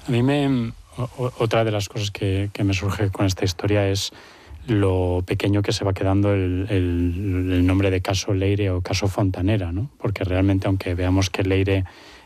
A mí otra de las cosas que me surge con esta historia es lo pequeño que se va quedando el nombre de caso Leire o caso Fontanera, ¿no? Porque realmente, aunque veamos que Leire